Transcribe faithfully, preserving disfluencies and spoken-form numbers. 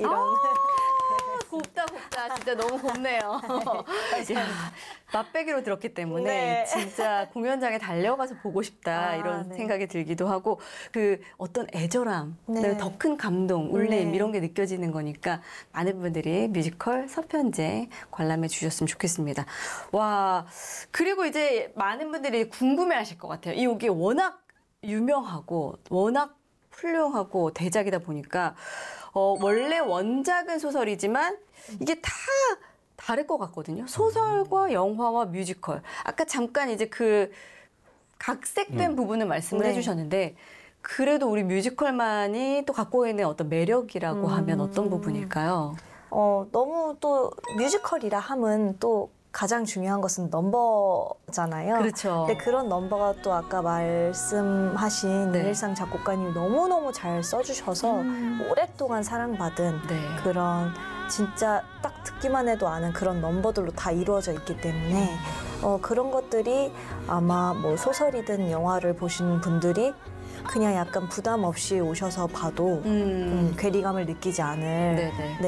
이런. 아, 곱다 곱다 진짜 너무 곱네요. 야, 맛배기로 들었기 때문에 네. 진짜 공연장에 달려가서 보고 싶다 아, 이런 네. 생각이 들기도 하고 그 어떤 애절함, 네. 더 큰 감동, 울림 네. 이런 게 느껴지는 거니까 많은 분들이 뮤지컬 서편제 관람해 주셨으면 좋겠습니다. 와, 그리고 이제 많은 분들이 궁금해하실 것 같아요. 이 여기 워낙 유명하고 워낙 훌륭하고 대작이다 보니까 어, 원래 원작은 소설이지만 이게 다 다를 것 같거든요. 소설과 영화와 뮤지컬. 아까 잠깐 이제 그 각색된 음. 부분을 말씀을 네. 해주셨는데 그래도 우리 뮤지컬만이 또 갖고 있는 어떤 매력이라고 음. 하면 어떤 부분일까요? 어, 너무 또 뮤지컬이라 함은 또 가장 중요한 것은 넘버잖아요. 그렇죠. 근데 그런 넘버가 또 아까 말씀하신 네. 윤일상 작곡가님이 너무너무 잘 써주셔서 음. 오랫동안 사랑받은 네. 그런 진짜 딱 듣기만 해도 아는 그런 넘버들로 다 이루어져 있기 때문에 어, 그런 것들이 아마 뭐 소설이든 영화를 보신 분들이 그냥 약간 부담 없이 오셔서 봐도 음. 음, 괴리감을 느끼지 않을 네네. 네,